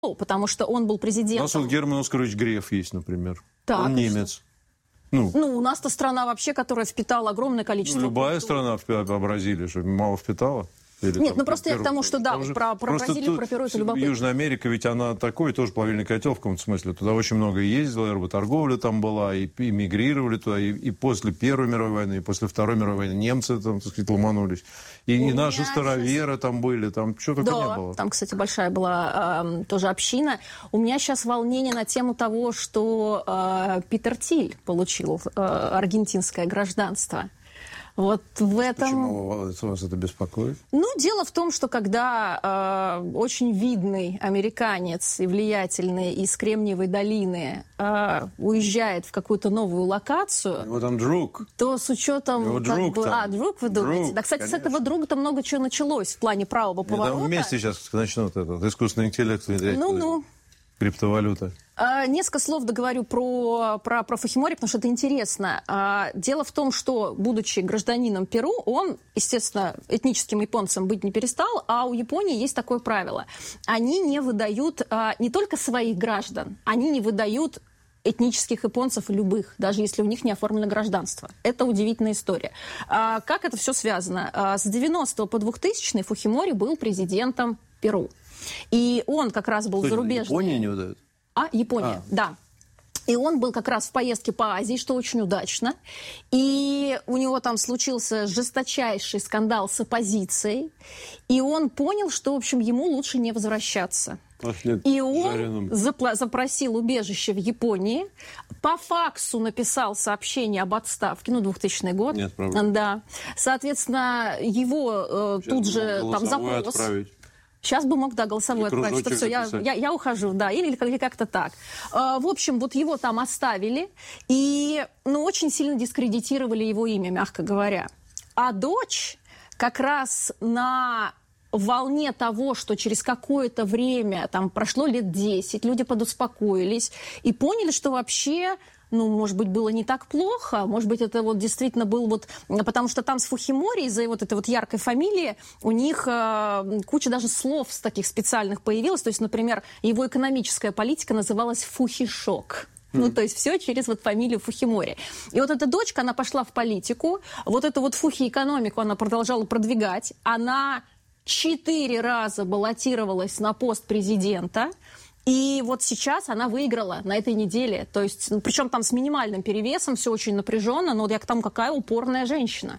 потому что он был президентом. У нас вот Герман Оскарович Греф есть, например. Так, он немец. У нас-то страна вообще, которая впитала огромное количество... Любая страна в Бразилии, что мало впитала. Или нет, там, просто я к тому, что да, про Бразилию, про Перу это любопытно. Южная Америка, ведь она такой, тоже плавильный котел в каком-то смысле. Туда очень много ездило, и работорговля там была, и мигрировали туда, и после Первой мировой войны, и после Второй мировой войны немцы там, так сказать, ломанулись. И наши староверы там были, там что только не было. Там, кстати, большая была тоже община. У меня сейчас волнение на тему того, что Питер Тиль получил аргентинское гражданство. Вот в этом... Почему вас это беспокоит? Дело в том, что когда очень видный американец и влиятельный из Кремниевой долины уезжает в какую-то новую локацию... Его там друг. То с учетом... Его друг там. Друг, вы думаете? Друг, да, кстати, конечно. с этого друга-то много чего началось в плане правого поворота. Там вместе сейчас начнут этот искусственный интеллект внедрять. Криптовалюта. Несколько слов договорю про Фухимори, потому что это интересно. Дело в том, что, будучи гражданином Перу, он, естественно, этническим японцем быть не перестал, а у Японии есть такое правило. Они не выдают не только своих граждан, они не выдают этнических японцев любых, даже если у них не оформлено гражданство. Это удивительная история. Как это все связано? С 90 по 2000 Фухимори был президентом Перу. И он как раз был зарубежный... Япония не выдает? Япония, да. И он был как раз в поездке по Азии, что очень удачно. И у него там случился жесточайший скандал с оппозицией. И он понял, что, в общем, ему лучше не возвращаться. И он запросил убежище в Японии, по факсу написал сообщение об отставке, 2000 год. Нет проблем. Да. Соответственно, его тут же там запрос... Отправить. Сейчас бы мог, голосовой отправить, что все, я ухожу, или как-то так. В общем, вот его там оставили и, очень сильно дискредитировали его имя, мягко говоря. А дочь как раз на волне того, что через какое-то время, там прошло лет 10, люди подуспокоились и поняли, что вообще... может быть, было не так плохо, может быть, это вот действительно был потому что там с Фухимори из-за вот этой вот яркой фамилии у них куча даже слов таких специальных появилась, то есть, например, его экономическая политика называлась «Фухишок». То есть все через фамилию Фухимори. И вот эта дочка, она пошла в политику, вот эту фухи-экономику она продолжала продвигать, она 4 раза баллотировалась на пост президента, и вот сейчас она выиграла на этой неделе. То есть, причем там с минимальным перевесом, все очень напряженно, но я к тому, какая упорная женщина.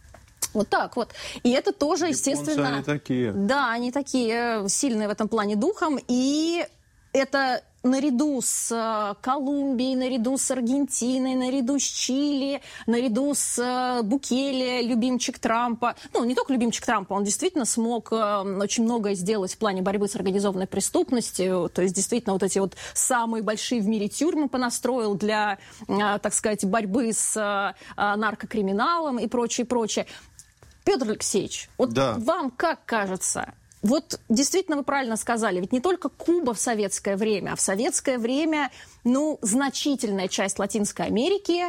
Вот так вот. И это тоже, естественно... Они такие. Да, они такие сильные в этом плане духом. И это наряду с Колумбией, наряду с Аргентиной, наряду с Чили, наряду с Букеле, любимчик Трампа. Не только любимчик Трампа, он действительно смог очень многое сделать в плане борьбы с организованной преступностью. То есть, действительно, вот эти самые большие в мире тюрьмы понастроил для, так сказать, борьбы с наркокриминалом и прочее, прочее. Петр Алексеевич, вам как кажется... действительно, вы правильно сказали, ведь не только Куба в советское время, а в советское время, значительная часть Латинской Америки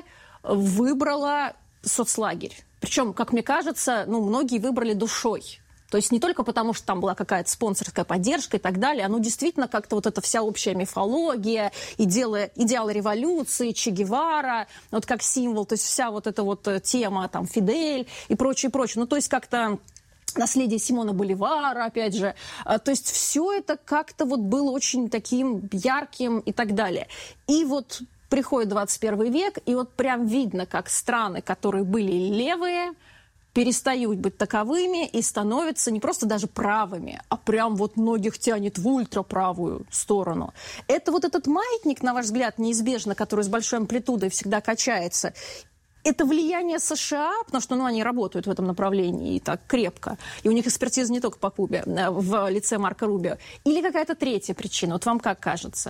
выбрала соцлагерь. Причем, как мне кажется, многие выбрали душой. То есть не только потому, что там была какая-то спонсорская поддержка и так далее, действительно как-то эта вся общая мифология, идеалы революции, Че Гевара, как символ, то есть вся эта тема, Фидель и прочее, прочее. То есть как-то... наследие Симона Боливара, опять же. То есть все это как-то было очень таким ярким и так далее. И приходит 21 век, и прям видно, как страны, которые были левые, перестают быть таковыми и становятся не просто даже правыми, а прям многих тянет в ультраправую сторону. Это этот маятник, на ваш взгляд, неизбежно, который с большой амплитудой всегда качается, это влияние США, потому что они работают в этом направлении и так крепко. И у них экспертиза не только по Кубе, в лице Марко Рубио. Или какая-то третья причина? Вам как кажется?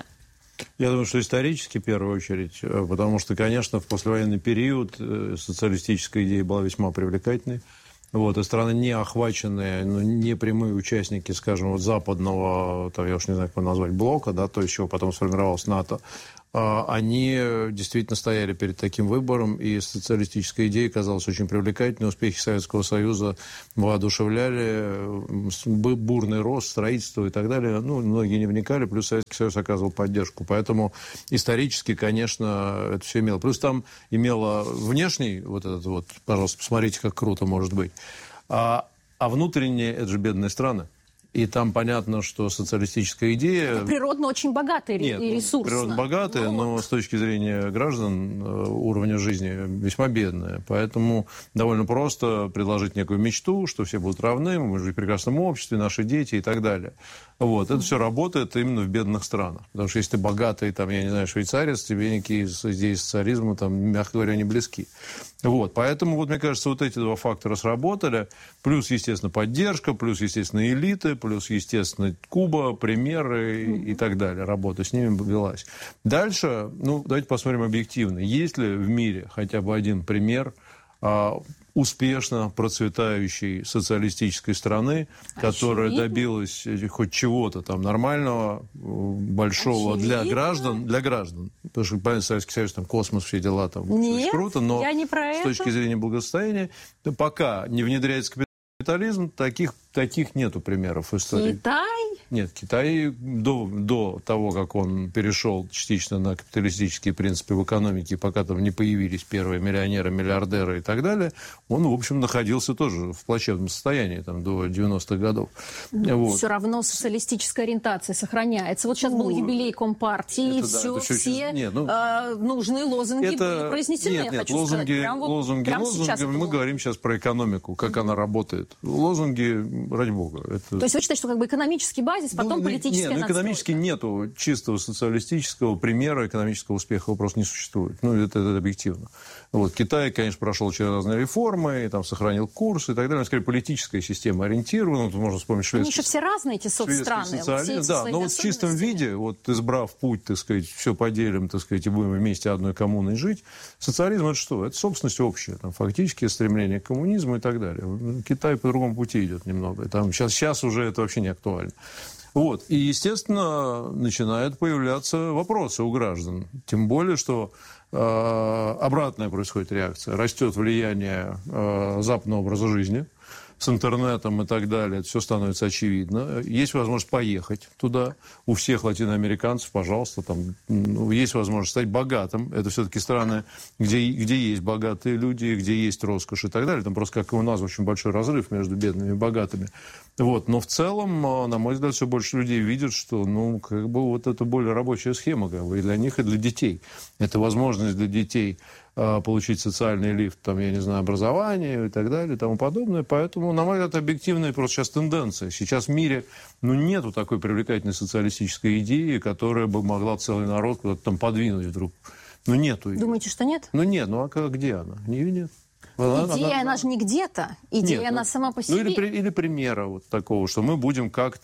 Я думаю, что исторически, в первую очередь, потому что, конечно, в послевоенный период социалистическая идея была весьма привлекательной. И страны, не охваченные, не прямые участники, скажем, западного, я уж не знаю, как его назвать, блока, то есть чего потом сформировалось НАТО, они действительно стояли перед таким выбором, и социалистическая идея казалась очень привлекательной. Успехи Советского Союза воодушевляли, бурный рост, строительство и так далее. Ну, многие не вникали, плюс Советский Союз оказывал поддержку. Поэтому исторически, конечно, это все имело. Плюс там имело внешний вот этот вот, пожалуйста, посмотрите, как круто может быть. А внутренние, это же бедные страны. И там понятно, что социалистическая идея... Это природно очень богатый и ресурсно. Природно богатая, но с точки зрения граждан уровня жизни весьма бедная. Поэтому довольно просто предложить некую мечту, что все будут равны, мы жить в прекрасном обществе, наши дети и так далее. Вот. Это все работает именно в бедных странах. Потому что если ты богатый, там, я не знаю, швейцарец, тебе никакие идеи социализма, там, мягко говоря, не близки. Вот. Поэтому, вот, мне кажется, вот эти два фактора сработали. Плюс, естественно, поддержка, плюс, естественно, элиты, плюс, естественно, Куба, примеры и так далее. Работа с ними велась. Дальше, ну, давайте посмотрим объективно. Есть ли в мире хотя бы один пример успешно процветающей социалистической страны, которая добилась хоть чего-то там нормального, большого для граждан. Потому что, понятно, Советский Союз, там, космос, все дела, там, очень круто, но я не про с точки зрения благосостояния, пока не внедряется капитализм, таких нету примеров в истории. Китай? Нет, Китай до того, как он перешел частично на капиталистические принципы в экономике, пока там не появились первые миллионеры, миллиардеры и так далее, он, в общем, находился тоже в плачевном состоянии там, до 90-х годов. Вот. Все равно социалистическая ориентация сохраняется. Вот сейчас был юбилей Компартии, нужные лозунги были произнесены. Нет, лозунги. Мы говорим сейчас про экономику, как она работает. Лозунги, ради бога. То есть вы считаете, что как бы экономический базис, потом политическая надстройка? Экономически нету чистого социалистического примера экономического успеха, его просто не существует. Ну, это объективно. Вот. Китай, конечно, прошел через разные реформы, и там сохранил курс и так далее. Скорее, политическая система ориентирована. Тут можно вспомнить шведский. Они еще все разные, эти соцстраны. Да, но вот в чистом виде, вот избрав путь, так сказать, все поделим, так сказать, и будем вместе одной коммуной жить. Социализм – это что? Это собственность общая. Там, фактически стремление к коммунизму и так далее. Китай по другому пути идет немного. Там, сейчас уже это вообще не актуально. Вот. И, естественно, начинают появляться вопросы у граждан. Тем более, что обратная происходит реакция. Растет влияние западного образа жизни с интернетом и так далее. Это все становится очевидно. Есть возможность поехать туда. У всех латиноамериканцев, пожалуйста, там, есть возможность стать богатым. Это все-таки страны, где есть богатые люди, где есть роскошь и так далее. Там просто, как и у нас, очень большой разрыв между бедными и богатыми. Вот. Но в целом, на мой взгляд, все больше людей видят, что как бы вот это более рабочая схема как бы, и для них, и для детей. Это возможность для детей получить социальный лифт, там, я не знаю, образование и так далее и тому подобное. Поэтому, на мой взгляд, объективная просто сейчас тенденция. Сейчас в мире нету такой привлекательной социалистической идеи, которая бы могла целый народ куда-то там подвинуть вдруг. Нету ее. Думаете, что нет? Нет, где она? Ее нет. Идея, она же не где-то. Идея, она сама по себе. Или примера вот такого, что мы будем как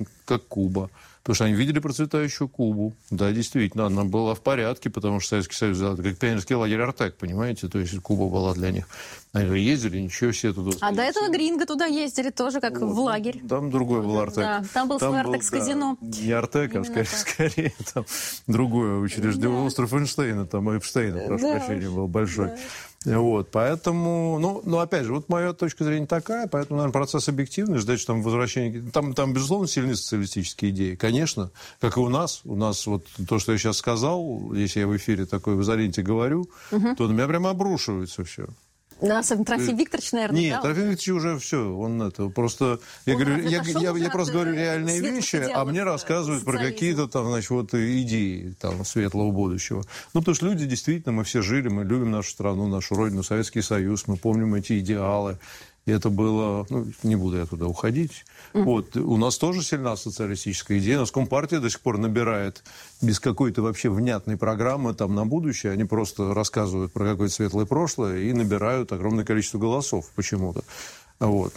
Куба. Потому что они видели процветающую Кубу. Да, действительно, она была в порядке, потому что Советский Союз взял это как пионерский лагерь Артек, понимаете? То есть Куба была для них. Они ездили, ничего себе туда. А до этого гринго туда ездили тоже, как в лагерь. Там другой был Артек. Да, там был свой Артек-казино. Не Артек, а скорее там другое учреждение. Остров Эйнштейна, там Эпштейна, прошу прощения, был большой. Да. Вот, поэтому, опять же, вот моя точка зрения такая, поэтому, наверное, процесс объективный, ждать, что там возвращение... Там, безусловно, сильны социалистические идеи, конечно, как и у нас. У нас вот то, что я сейчас сказал, если я в эфире такой в изоленте говорю, то на меня прямо обрушивается все. Да, особенно Трофим Викторович, наверное, Нет, да? Трофим Викторович уже все, он это, просто... Я просто говорю реальные вещи, а мне рассказывают про какие-то там, значит, вот идеи там светлого будущего. потому что люди действительно, мы все жили, мы любим нашу страну, нашу родину, Советский Союз, мы помним эти идеалы. И это было... не буду я туда уходить. Вот. У нас тоже сильна социалистическая идея. Нас Компартия до сих пор набирает без какой-то вообще внятной программы там, на будущее. Они просто рассказывают про какое-то светлое прошлое и набирают огромное количество голосов почему-то. Вот.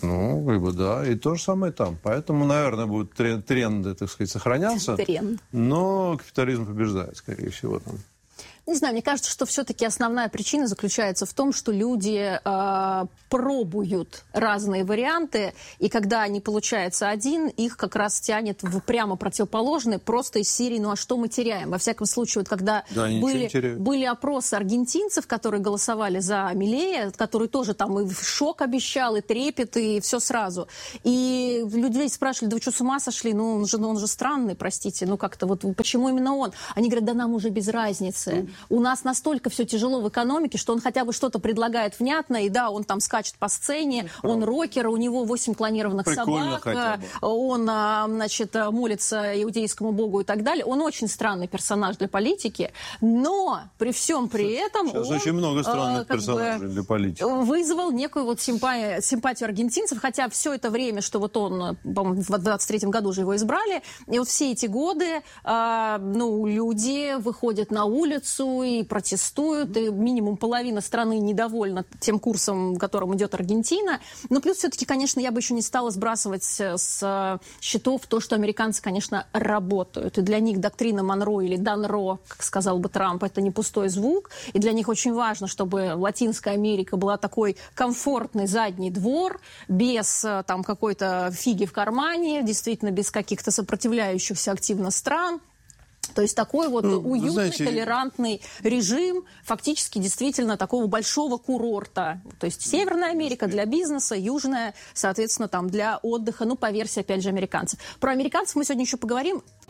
Да. И то же самое там. Поэтому, наверное, будут тренды, так сказать, сохраняться. Но капитализм побеждает, скорее всего. Там. Не знаю, мне кажется, что все-таки основная причина заключается в том, что люди пробуют разные варианты, и когда не получается один, их как раз тянет в прямо противоположный, просто из серии «ну а что мы теряем?». Во всяком случае, вот когда были опросы аргентинцев, которые голосовали за Милея, который тоже там и шок обещал, и трепет, и все сразу. И людей спрашивали: да вы что, с ума сошли? Ну он же странный, простите, ну как-то вот почему именно он? Они говорят: да нам уже без разницы. У нас настолько все тяжело в экономике, что он хотя бы что-то предлагает внятное, и да, он там скачет по сцене, он рокер, у него 8 клонированных собак, он, значит, молится иудейскому богу и так далее. Он очень странный персонаж для политики, но при всем при этом сейчас он очень много странных персонажей для политики. Вызвал некую вот симпатию аргентинцев, хотя все это время, что вот он, по-моему, в 23-м году уже его избрали, и вот все эти годы, люди выходят на улицу и протестуют, и минимум половина страны недовольна тем курсом, которым идет Аргентина. Но плюс все-таки, конечно, я бы еще не стала сбрасывать с счетов то, что американцы, конечно, работают. И для них доктрина Монро или Данро, как сказал бы Трамп, это не пустой звук. И для них очень важно, чтобы Латинская Америка была такой комфортный задний двор, без там какой-то фиги в кармане, действительно без каких-то сопротивляющихся активно стран. То есть такой вот уютный, толерантный режим, фактически действительно такого большого курорта. То есть Северная Америка для бизнеса, Южная, соответственно, там для отдыха, по версии, опять же, американцев. Про американцев мы сегодня еще поговорим.